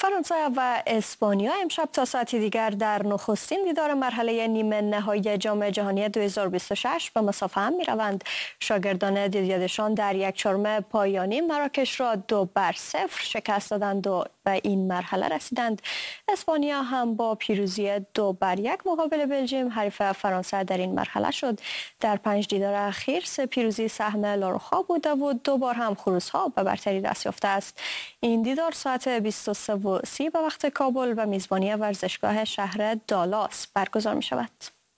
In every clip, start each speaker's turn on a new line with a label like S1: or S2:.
S1: فرانسه و اسپانیا امشب تا ساعتی دیگر در نخستین دیدار مرحله نیمه نهایی جام جهانی 2026 به مصافحه می‌روند. شاگردان دیدیه دشان در یک چهارم پایانی مراکش را 2-0 شکست دادند و به این مرحله رسیدند. اسپانیا هم با پیروزی 2-1 مقابل بلژیم حریف فرانسه در این مرحله شد. در 5 دیدار اخیر 3 پیروزی سهم لاروخا بوده و 2 بار هم خروس‌ها به برتری دست یافته است. این دیدار ساعت 23:30 به وقت کابل و میزبانی ورزشگاه شهر دالاس برگزار می شود.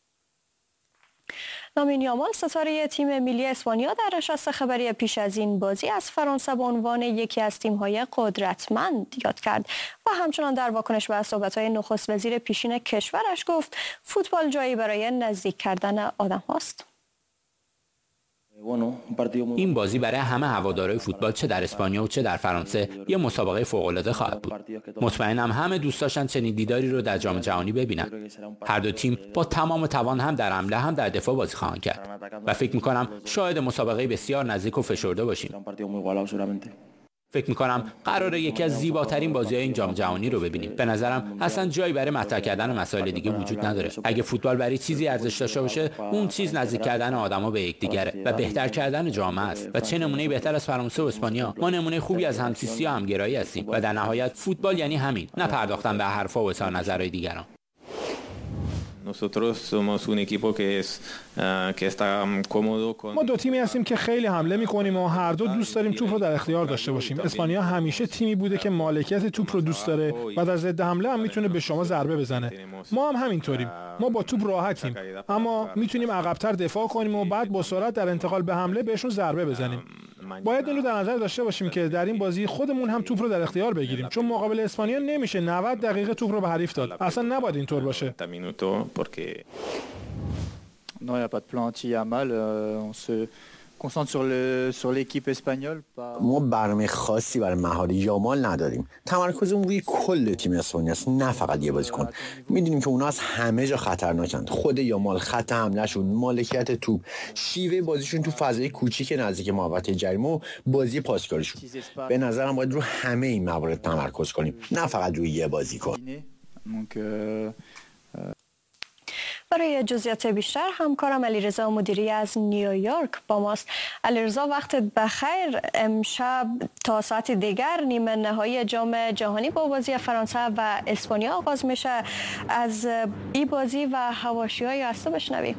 S1: لامین یامال ستاره تیم ملی اسپانیا در نشست خبری پیش از این بازی از فرانسه به عنوان یکی از تیم‌های قدرتمند یاد کرد و همچنان در واکنش به صحبت‌های نخست وزیر پیشین کشورش گفت فوتبال جایی برای نزدیک کردن آدم هاست.
S2: این بازی برای همه هوادارهای فوتبال چه در اسپانیا و چه در فرانسه یه مسابقه فوق‌العاده خواهد بود. مطمئنم همه دوست داشتن چنین دیداری رو در جام جهانی ببینن. هر دو تیم با تمام توان هم در حمله هم در دفاع بازی خواهند کرد و فکر می‌کنم شاهد مسابقه بسیار نزدیک و فشرده باشیم. فکر می‌کنم قراره یکی از زیباترین بازی‌های این جام جهانی رو ببینیم. به نظرم اصلا جایی برای مطرح کردن مسائل دیگه وجود نداره. اگه فوتبال برای چیزی ارزش داشته باشه، اون چیز نزدیک کردن آدما به یکدیگره و بهتر کردن جامعه است. و چه نمونه‌ای بهتر از فرانسه و اسپانیا؟ ما نمونه خوبی از همزیستی و همگرایی هستیم و در نهایت فوتبال یعنی همین، نه پرداختن به حرفا و اظهار نظرهای دیگران.
S3: ما دو تیمی هستیم که خیلی حمله می‌کنیم و هر دو دوست داریم توپ رو در اختیار داشته باشیم. اسپانیا همیشه تیمی بوده که مالکیت توپ رو دوست داره و در ضد حمله هم میتونه به شما ضربه بزنه. ما هم همینطوریم. ما با توپ راحتیم، اما میتونیم عقب‌تر دفاع کنیم و بعد با سرعت در انتقال به حمله بهشون ضربه بزنیم. باید این رو در نظر داشته باشیم که در این بازی خودمون هم توپ رو در اختیار بگیریم، چون مقابل اسپانیا نمیشه 90 دقیقه توپ رو به حریف داد. اصلا نباید اینطور باشه.
S4: Non, il n'y a pas de plan anti-Yamal. On se concentre sur l'équipe espagnole.
S5: ما برنامه خاصی برای مهار یامال نداریم. تمرکزمون روی کل تیم اسپانیا است، نه فقط یه بازیکن. میدونیم که اونا از همه جا خطرناکند. خود یامال، خط حملهشون، مالکیت توپ، شیوه بازیشون تو فضای کوچیک نزدیک محوطه جریمه و بازی پاسکاریشون. به نظرم باید رو همه این موارد تمرکز کنیم، نه فقط روی یه بازیکن.
S1: برای جزئیات بیشتر همکارم علیرضا مدیری از نیویورک با ماست. علیرضا وقتت بخیر. امشب تا ساعت دیگر نیمه نهایی جام جهانی با بازی فرانسه و اسپانیا آغاز میشه. از این بازی و حواشی‌های هسته بشنویم.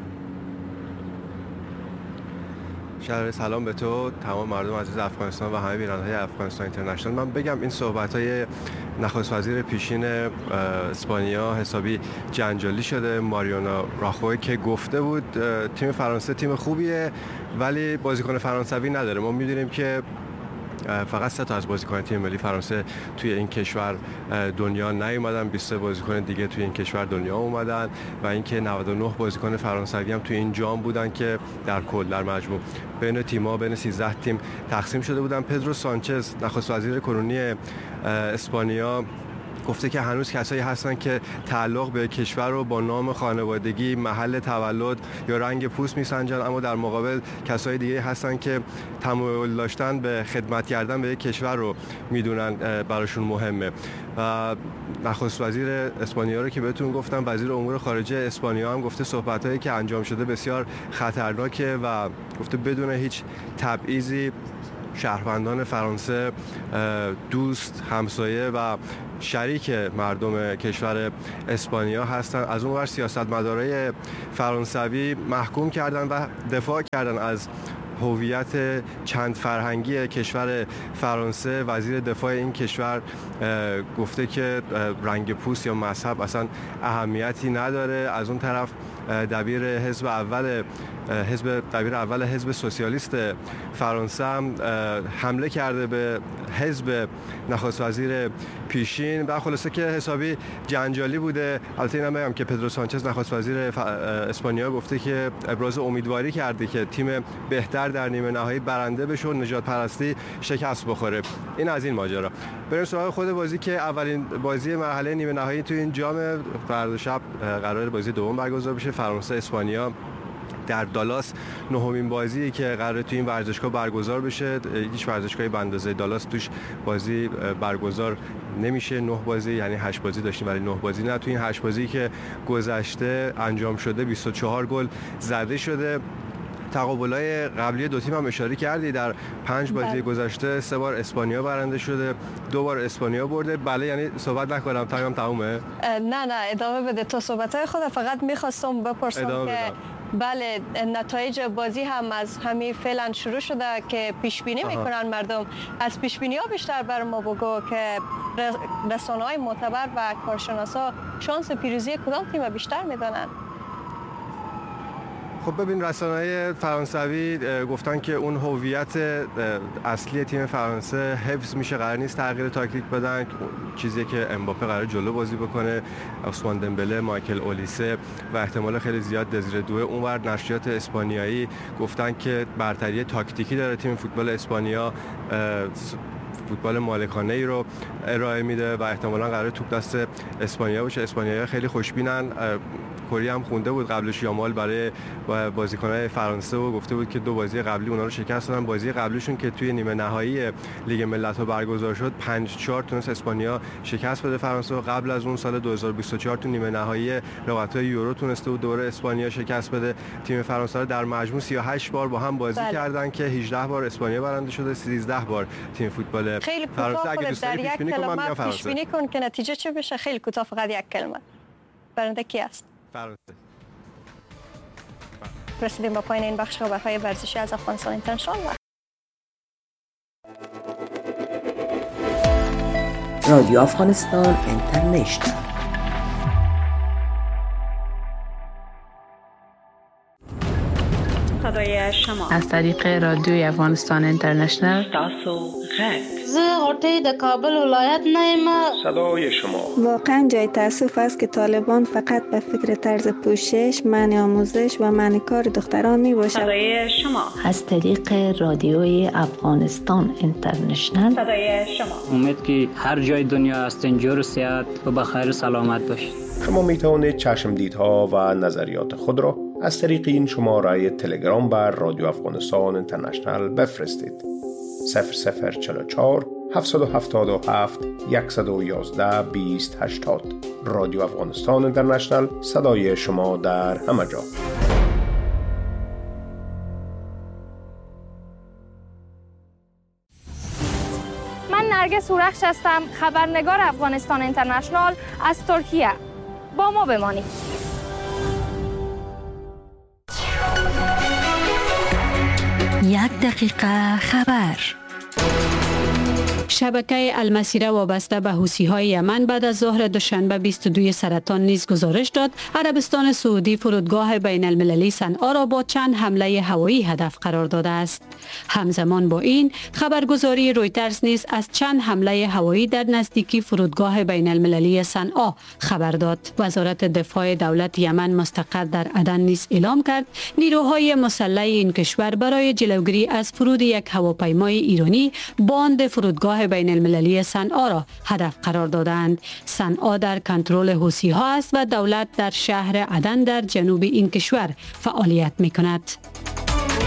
S6: شهر سلام به تو، تمام مردم عزیز افغانستان و همه بیننده‌های افغانستان اینترنشنال. من بگم این صحبت‌های نخست وزیر پیشین اسپانیا حسابی جنجالی شده. ماریانو راخوی که گفته بود تیم فرانسه تیم خوبیه ولی بازیکن فرانسوی نداره. ما می‌دونیم که فقط 3 تا از بازیکن تیم ملی فرانسه توی این کشور دنیا نیومدن، 23 بازیکن دیگه توی این کشور دنیا اومدن و اینکه 99 بازیکن فرانسوی هم توی این جام بودن که در کل در مجموع بین تیم‌ها بین 13 تیم تقسیم شده بودن. پدرو سانچز نخست وزیر کنونی اسپانیا گفته که هنوز کسایی هستن که تعلق به کشور رو با نام خانوادگی، محل تولد یا رنگ پوست میسنجن، اما در مقابل کسای دیگه هستن که تمایل داشتن به خدمت کردن به یک کشور رو میدونن براشون مهمه. و نخست وزیر اسپانیا رو که بهتون گفتم، وزیر امور خارجه اسپانیا هم گفته صحبتایی که انجام شده بسیار خطرناکه و گفته بدون هیچ تبعیضی شهروندان فرانسه دوست، همسایه و شریک مردم کشور اسپانیا هستن. از اون ور سیاستمدارای فرانسوی محکوم کردن و دفاع کردن از هویت چند فرهنگی کشور فرانسه. وزیر دفاع این کشور گفته که رنگ پوست یا مذهب اصلا اهمیتی نداره. از اون طرف دبیر اول حزب سوسیالیست فرانسه هم حمله کرده به حزب نخست وزیر پیشین و خلاصه که حسابی جنجالی بوده. البته اینم بگم که پدرو سانچز نخست وزیر اسپانیا گفته که ابراز امیدواری کرده که تیم بهتر در نیمه نهایی برنده بشه و نجات پرستی شکست بخوره. این از این ماجرا. بریم سراغ خود بازی که اولین بازی مرحله نیمه نهایی تو این جام. فردا شب قرار بازی دوم برگزار بشه. فرانسه اسپانیا در دالاس نهمین بازی که قراره تو این ورزشگاه برگزار بشه. هیچ ورزشگاهی به اندازه دالاس توش بازی برگزار نمیشه. 9 بازی، یعنی 8 بازی داشتیم ولی 9 بازی نه. تو این 8 بازی که گذشته انجام شده 24 گل زده شده. تقابل‌های قبلی دو تیم هم اشاره کردی، در 5 بازی گذشته 3 بار اسپانیا برنده شده، 2 بار اسپانیا برده. بله، یعنی صحبت نکنم، تایمم تمومه؟
S1: نه ادامه بده تو صحبت‌های خود. فقط می‌خواستم بپرسم که بله نتایج بازی هم از همین فعلا شروع شده که پیش بینی میکنن مردم. از پیش بینی‌ها بیشتر بر ما بگو که رسانه‌های معتبر و کارشناسا شانس پیروزی کدام تیم بیشتر میدونن؟
S6: خب ببین، رسانه‌های فرانسوی گفتن که اون هویت اصلی تیم فرانسه حفظ میشه، قرار نیست تغییر تاکتیک بدن، چیزی که امباپه قرار جلو بازی بکنه، عثمان دمبله، مایکل اولیسه و احتمال خیلی زیاد دزیره دوه. اونور نشریات اسپانیایی گفتن که برتری تاکتیکی داره تیم فوتبال اسپانیا، فوتبال مالکانه ای رو ارائه میده و احتمالاً قرار توپ دست اسپانیا باشه. اسپانیایی خیلی خوشبینن. کوری هم خونده بود قبلش یامال برای بازیکن‌های فرانسه و گفته بود که 2 بازی قبلی اونا رو شکست دادن. بازی قبلیشون که توی نیمه نهایی لیگ ملت‌ها برگزار شد 5-4 تونست اسپانیا شکست بده فرانسه و قبل از اون سال 2024 تو نیمه نهایی رقابت‌های یورو تونسته بود دوباره اسپانیا شکست بده تیم فرانسه. در مجموع 38 بار با هم بازی کردن که 18 بار اسپانیا برنده شده، 13 بار تیم فوتبال فرانسه. اگه دوست داری
S1: پیش بینی کن که نتیجه چه بشه. خیلی کوتاه، فقط یک کلمه. برنده کی است؟
S6: فرانسه.
S1: رسیدیم به پایان این بخش خبرهای ورزشی از افغانستان اینترنشنال.
S7: رادیو افغانستان اینترنشنال.
S8: صدای شما از طریق رادیوی افغانستان اینترنشنال. تاسو غږ
S9: زه غوټۍ د کابل ولایت نه یم.
S10: صدای شما.
S11: واقعا جای تأسف است که طالبان فقط به فکر طرز پوشش، منع آموزش و منع کار دختران می باشد.
S8: صدای شما
S7: از طریق رادیوی افغانستان اینترنشنال.
S8: صدای شما.
S12: امید که هر جای دنیا هستین جور و صحت و بخیر و سلامت باشید.
S10: شما می توانید چشمدیدها و نظریات خود را از طریق این شماره تلگرام بر رادیو افغانستان اینترنشنال بفرستید. 0044 777 111 2080. رادیو افغانستان اینترنشنال، صدای شما در همه جا.
S13: من نرگس هورخش هستم، خبرنگار افغانستان اینترنشنال از ترکیه. با ما بمانید.
S7: یک دقیقه خبر.
S14: شبکه المسیره وابسته به حوثی‌های یمن بعد از ظهر دوشنبه 22 سرطان نیز گزارش داد عربستان سعودی فرودگاه بین المللی صنعا را با چند حمله هوایی هدف قرار داده است. همزمان با این خبرگزاری رویترز نیز از چند حمله هوایی در نزدیکی فرودگاه بین المللی صنعا خبر داد. وزارت دفاع دولت یمن مستقر در عدن نیز اعلام کرد نیروهای مسلح این کشور برای جلوگیری از فرود یک هواپیمای ایرانی باند فرودگاه بین المللی صنعا را هدف قرار دادند. صنعا در کنترل حوثی‌ها است و دولت در شهر عدن در جنوب این کشور فعالیت می‌کند.